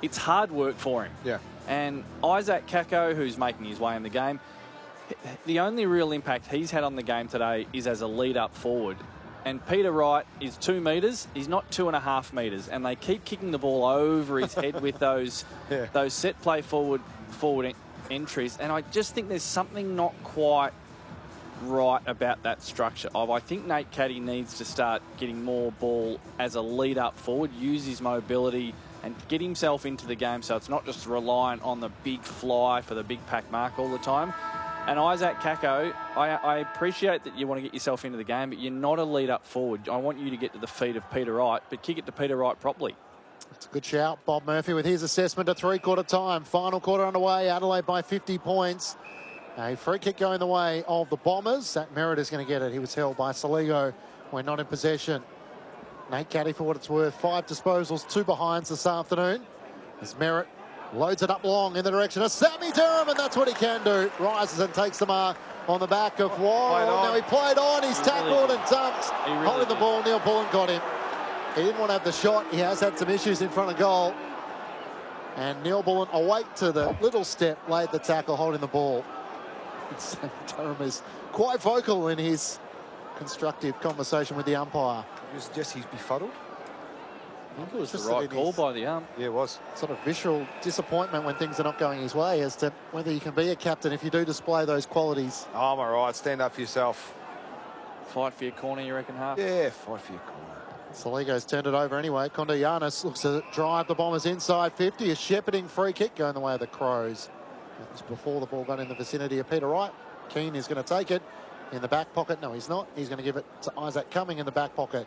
it's hard work for him. Yeah. And Isaac Kako, who's making his way in the game, the only real impact he's had on the game today is as a lead-up forward. And Peter Wright is 2 metres. He's not 2.5 metres. And they keep kicking the ball over his head with those set play forward entries. And I just think there's something not quite right about that structure. I think Nate Caddy needs to start getting more ball as a lead-up forward, use his mobility and get himself into the game so it's not just reliant on the big fly for the big pack mark all the time. And Isaac Kako, I appreciate that you want to get yourself into the game, but you're not a lead-up forward. I want you to get to the feet of Peter Wright, but kick it to Peter Wright properly. That's a good shout, Bob Murphy, with his assessment at three-quarter time. Final quarter underway, Adelaide by 50 points. A free kick going the way of the Bombers. Zach Merritt is going to get it. He was held by Saligo when not in possession. Nate Caddy, for what it's worth, 5 disposals, 2 behinds this afternoon. As Merritt loads it up long in the direction of Sammy Durham, and that's what he can do. Rises and takes the mark on the back of Worrell. Now he played on, he's tackled and dumped. Holding the ball, Neil Bullen got him. He didn't want to have the shot. He has had some issues in front of goal. And Neil Bullen, awake to the little step, laid the tackle, holding the ball. Sammy Durham is quite vocal in his constructive conversation with the umpire. You suggest he's befuddled? I think it was the right call by the ump. Yeah, it was. Sort of visual disappointment when things are not going his way as to whether you can be a captain if you do display those qualities. Oh, my right. Stand up for yourself. Fight for your corner, you reckon, Half? Yeah, fight for your corner. Saligo's turned it over anyway. Kondianis looks to drive the Bombers inside 50. A shepherding free kick going the way of the Crows. That was before the ball got in the vicinity of Peter Wright. Keane is going to take it in the back pocket. No, he's not. He's going to give it to Isaac Cumming in the back pocket.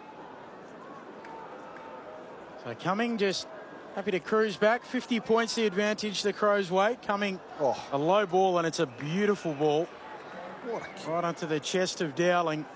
So Cumming just happy to cruise back. 50 points the advantage the Crows' way. Cumming, a low ball, and it's a beautiful ball. What a kick. Right onto the chest of Dowling.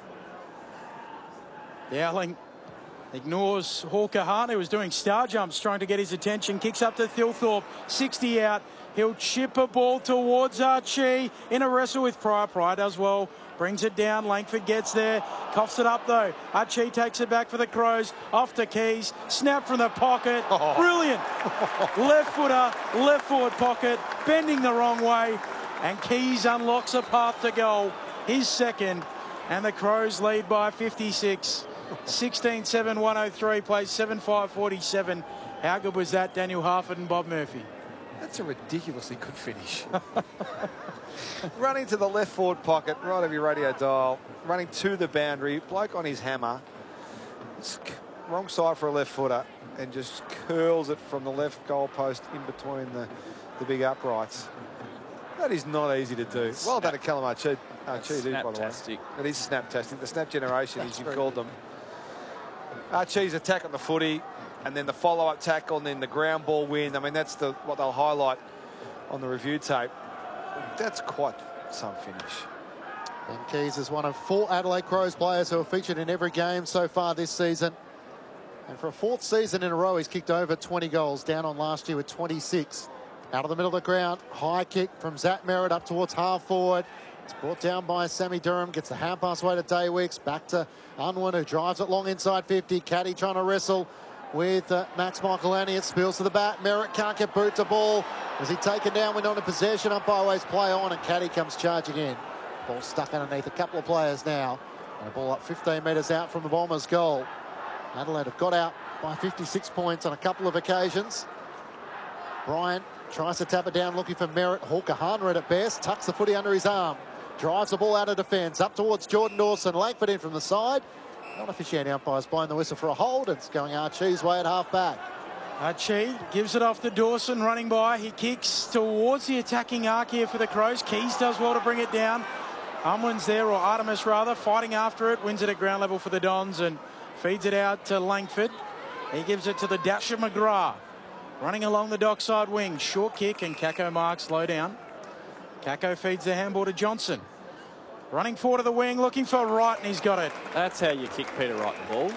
Dowling ignores Hawker Hart, who was doing star jumps, trying to get his attention. Kicks up to Thilthorpe, 60 out. He'll chip a ball towards Archie in a wrestle with Pryor. Pryor does well. Brings it down. Langford gets there. Coughs it up, though. Archie takes it back for the Crows. Off to Keys. Snap from the pocket. Brilliant. Left footer, left forward pocket. Bending the wrong way. And Keys unlocks a path to goal. His second. And the Crows lead by 56. 16-7, 103. Plays 7-5-47. How good was that, Daniel Harford and Bob Murphy? That's a ridiculously good finish. Running to the left forward pocket, right of your radio dial. Running to the boundary. Bloke on his hammer. Wrong side for a left footer. And just curls it from the left goal post in between the big uprights. That is not easy to do. Well done to Callum Archie, by the way. It is snaptastic. The snap generation, as you've called them. Archie's attack on the footy, and then the follow-up tackle, and then the ground ball win. I mean, that's what they'll highlight on the review tape. That's quite some finish. Ben Keys is one of 4 Adelaide Crows players who have featured in every game so far this season. And for a 4th season in a row, he's kicked over 20 goals, down on last year with 26. Out of the middle of the ground, high kick from Zach Merritt up towards half forward. It's brought down by Sammy Durham, gets the hand pass away to Daywicks, back to Unwin, who drives it long inside 50. Caddy trying to wrestle with Max Michaelani. It spills to the bat. Merritt can't get boot to ball. Was he taken down? We're not in possession. Umpire ways play on, and Caddy comes charging in. Ball stuck underneath a couple of players now. And a ball up 15 metres out from the Bombers' goal. Adelaide have got out by 56 points on a couple of occasions. Bryant tries to tap it down, looking for Merritt. Hawker Harnred at best, tucks the footy under his arm. Drives the ball out of defence, up towards Jordan Dawson. Langford in from the side. Non-officiating umpires blowing the whistle for a hold. It's going Archie's way at half-back. Archie gives it off to Dawson, running by. He kicks towards the attacking arc here for the Crows. Keys does well to bring it down. Unwin's there, or Artemis rather, fighting after it. Wins it at ground level for the Dons and feeds it out to Langford. He gives it to the Dasher McGrath. Running along the dockside wing. Short kick, and Kako marks low down. Kako feeds the handball to Johnson. Running forward to the wing, looking for Wright, and he's got it. That's how you kick Peter Wright the ball.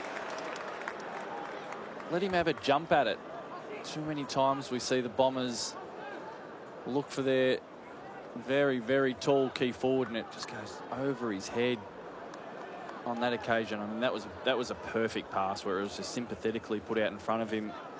Let him have a jump at it. Too many times we see the Bombers look for their very, very tall key forward, and it just goes over his head on that occasion. I mean, that was a perfect pass where it was just sympathetically put out in front of him.